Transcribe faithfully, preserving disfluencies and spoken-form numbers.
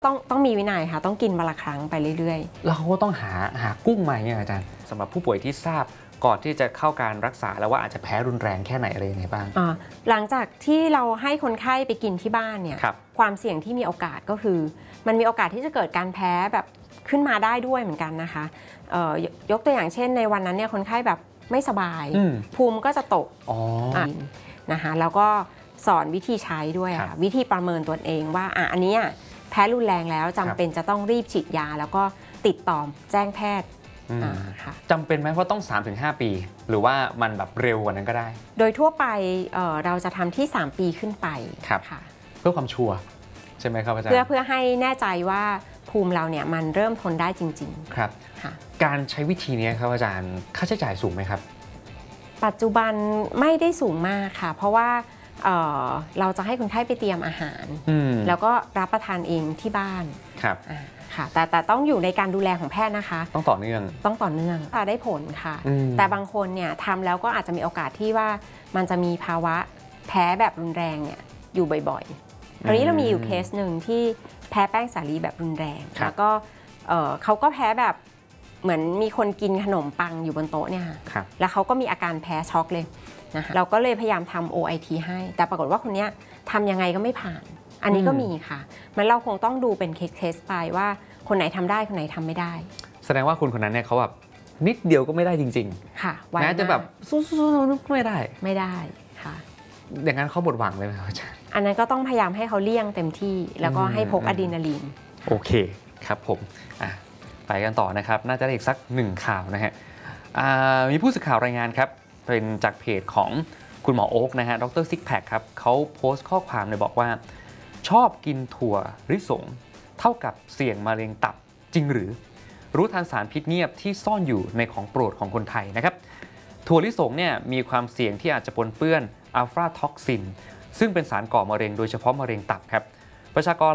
ต้องต้องมีวินัยค่ะต้องกินวันละครั้งไปเรื่อยๆแล้วเขาก็ต้องหาหากุ้งมาเนี่ยอาจารย์สำหรับผู้ป่วยที่ทราบก่อนที่จะเข้าการรักษาแล้วว่าอาจจะแพ้รุนแรงแค่ไหนอะไรยังไงบ้างอ่าหลังจากที่เราให้คนไข้ไปกินที่บ้านเนี่ยค, ความเสี่ยงที่มีโอกาสก็คือมันมีโอกาสที่จะเกิดการแพ้แบบขึ้นมาได้ด้วยเหมือนกันนะคะยกตัวอย่างเช่นในวันนั้นเนี่ยคนไข้แบบไม่สบายภูมิก็จะตกนะคะแล้วก็สอนวิธีใช้ด้วยค่ะวิธีประเมินตัวเองว่าอ่ะอันนี้แพ้รุนแรงแล้วจำเป็นจะต้องรีบฉีดยาแล้วก็ติดต่อแจ้งแพทย์จำเป็นไหมว่าต้อง สามถึงห้า ปีหรือว่ามันแบบเร็วกว่านั้นก็ได้โดยทั่วไป เ, เราจะทำที่สามปีขึ้นไปค่ะเพื่อความชัวร์ใช่ไหมครับอาจารย์เพื่อเพื่อให้แน่ใจว่าภูมิเราเนี่ยมันเริ่มทนได้จริงๆครับการใช้วิธีนี้ครับอาจารย์ค่าใช้จ่ายสูงไหมครับปัจจุบันไม่ได้สูงมากค่ะเพราะว่า เ, เราจะให้คนไข้ไปเตรียมอาหารแล้วก็รับประทานเองที่บ้านครับค่ะแต่แต่ต้องอยู่ในการดูแลของแพทย์นะคะต้องต่อเนื่องต้องต่อเนื่องได้ผลค่ะแต่บางคนเนี่ยทำแล้วก็อาจจะมีโอกาสที่ว่ามันจะมีภาวะแพ้แบบรุนแรงเนี่ยอยู่บ่อยๆตอนนี้เรามีอยู่เคสหนึ่งที่แพ้แป้งสาลีแบบรุนแรงแล้วก็เขาก็แพ้แบบเหมือนมีคนกินขนมปังอยู่บนโต๊ะเนี่ยค่ะแล้วเขาก็มีอาการแพ้ช็อกเลยนะคะเราก็เลยพยายามทำ โอ ไอ ที ให้แต่ปรากฏว่าคนนี้ทำยังไงก็ไม่ผ่านอันนี้ก็มีค่ะมันเราคงต้องดูเป็นเคสไปว่าคนไหนทำได้คนไหนทำไม่ได้แสดงว่าคุณคนนั้นเนี่ยเขาแบบนิดเดียวก็ไม่ได้จริงๆค่ะแม้จะแบบสู้ๆก็ไม่ได้ไม่ได้ค่ะอย่างนั้นเขาหมดหวังเลยไหมครับอาจารย์อันนั้นก็ต้องพยายามให้เขาเลี่ยงเต็มที่แล้วก็ให้พกอะดรีนาลีนโอเคครับผมอ่ะไปกันต่อนะครับน่าจะได้อีกสักหนึ่งข่าวนะฮะมีผู้สื่อข่าวรายงานครับเป็นจากเพจของคุณหมอโอ๊กนะฮะดรซิกแพคครับเขาโพสต์ข้อความเลยบอกว่าชอบกินถั่วลิสงเท่ากับเสี่ยงมะเร็งตับจริงหรือรู้ทันสารพิษเงียบที่ซ่อนอยู่ในของโปรดของคนไทยนะครับถั่วลิสงเนี่ยมีความเสี่ยงที่อาจจะปนเปื้อนอัลฟาท็อกซินซึ่งเป็นสารก่อมะเร็งโดยเฉพาะมะเร็งตับครับประชากร